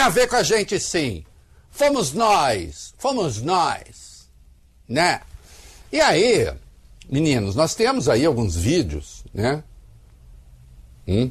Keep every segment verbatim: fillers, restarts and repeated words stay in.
a ver com a gente sim. Fomos nós, fomos nós, né? E aí, meninos, nós temos aí alguns vídeos, né? Hum?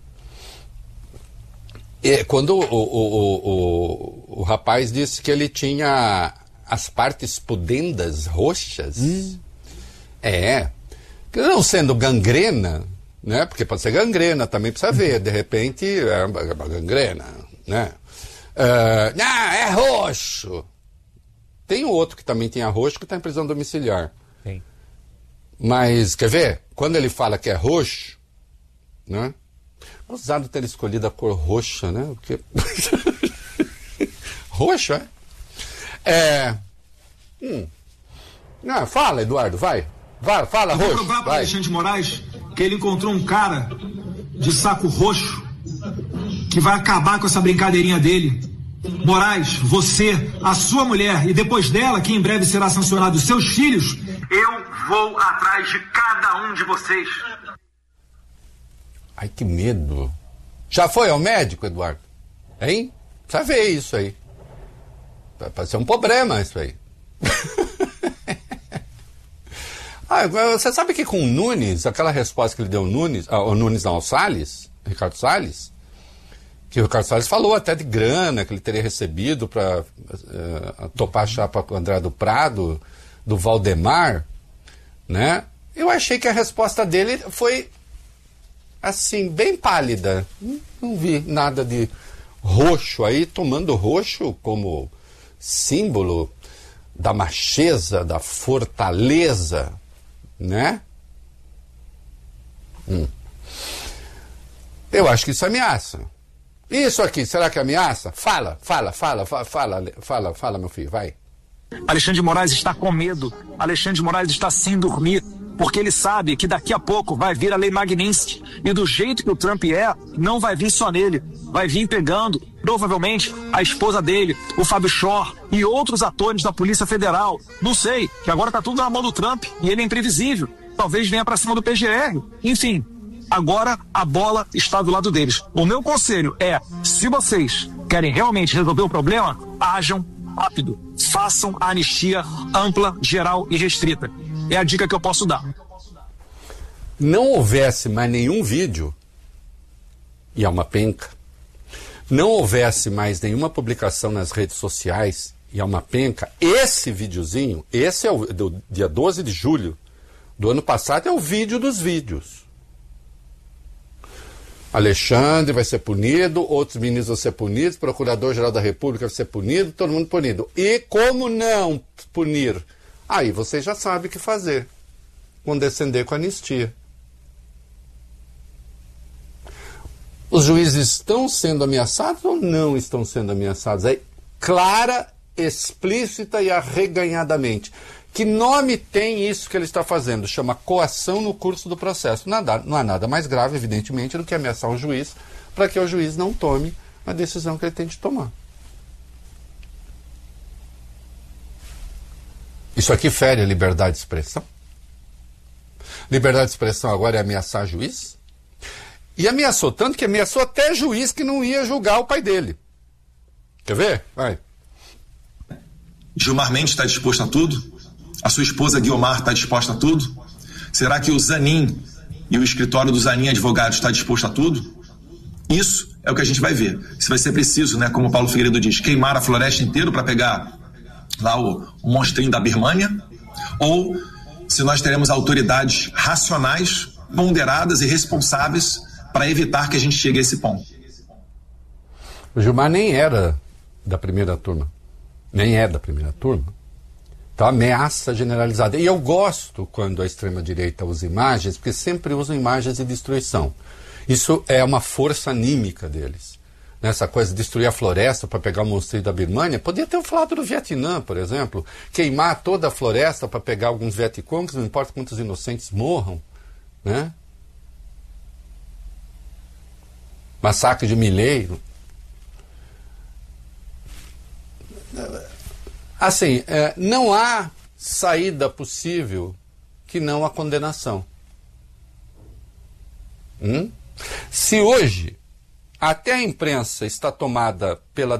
E quando o, o, o, o, o rapaz disse que ele tinha as partes pudendas roxas, hum. é, não sendo gangrena, né? Porque pode ser gangrena, também precisa ver, de repente é uma gangrena, né? Uh, não, é roxo. Tem outro que também tem roxo que está em prisão domiciliar. Tem. Mas, quer ver? Quando ele fala que é roxo, né? Ousado ter escolhido a cor roxa, né? Porque... roxo, é? É... Hum. Não, fala, Eduardo, vai. Vai, fala, roxo. Eu vou provar para Alexandre de Moraes que ele encontrou um cara de saco roxo que vai acabar com essa brincadeirinha dele. Moraes, você, a sua mulher e depois dela, que em breve será sancionado, os seus filhos, eu vou atrás de cada um de vocês. Ai, que medo. Já foi ao médico, Eduardo? Hein? Precisa ver isso aí. Pode ser um problema isso aí. Ah, você sabe que com o Nunes, aquela resposta que ele deu ao Nunes, ao Nunes não, ao Salles, Ricardo Salles, que o Ricardo Salles falou até de grana que ele teria recebido para uh, topar a chapa com o André do Prado, do Valdemar, né? Eu achei que a resposta dele foi assim, bem pálida. Não, não vi nada de roxo aí, tomando roxo como símbolo da macheza, da fortaleza, né? Hum. Eu acho que isso ameaça. Isso aqui, será que ameaça? Fala, fala, fala, fala, fala, fala, fala, meu filho, vai. Alexandre de Moraes está com medo. Alexandre de Moraes está sem dormir, porque ele sabe que daqui a pouco vai vir a lei Magnitsky. E do jeito que o Trump é, não vai vir só nele. Vai vir pegando, provavelmente, a esposa dele, o Fábio Shor e outros atores da Polícia Federal. Não sei, que agora tá tudo na mão do Trump e ele é imprevisível. Talvez venha pra cima do P G R. Enfim, agora a bola está do lado deles. O meu conselho é, se vocês querem realmente resolver o problema, ajam rápido. Façam a anistia ampla, geral e restrita. É a dica que eu posso dar. Não houvesse mais nenhum vídeo, e é uma penca, não houvesse mais nenhuma publicação nas redes sociais, e é uma penca, esse videozinho, esse é o do dia doze de julho do ano passado, é o vídeo dos vídeos. Alexandre vai ser punido, outros ministros vão ser punidos, Procurador-Geral da República vai ser punido, todo mundo punido. E como não punir? Aí você já sabe o que fazer. Condescender com a anistia. Os juízes estão sendo ameaçados ou não estão sendo ameaçados? É clara, explícita e arreganhadamente. Que nome tem isso que ele está fazendo? Chama coação no curso do processo. Nada, não há nada mais grave, evidentemente, do que ameaçar um juiz para que o juiz não tome a decisão que ele tem de tomar. Isso aqui fere a liberdade de expressão? Liberdade de expressão agora é ameaçar juiz? E ameaçou tanto que ameaçou até juiz que não ia julgar o pai dele. Quer ver? Vai. Gilmar Mendes está disposto a tudo? A sua esposa Guiomar está disposta a tudo? Será que o Zanin e o escritório do Zanin Advogados está disposto a tudo? Isso é o que a gente vai ver. Se vai ser preciso, né, como o Paulo Figueiredo diz, queimar a floresta inteira para pegar lá o, o monstrinho da Birmânia, ou se nós teremos autoridades racionais, ponderadas e responsáveis para evitar que a gente chegue a esse ponto. O Gilmar nem era da primeira turma. Nem é da primeira turma. Então, ameaça generalizada. E eu gosto quando a extrema-direita usa imagens, porque sempre usam imagens de destruição. Isso é uma força anímica deles. Nessa coisa de destruir a floresta para pegar o monstrinho da Birmânia, podia ter falado do Vietnã, por exemplo. Queimar toda a floresta para pegar alguns vietcongs, não importa quantos inocentes morram, né? Massacre de Milheiro. Assim, é, não há saída possível que não a condenação. Hum? Se hoje até a imprensa está tomada pela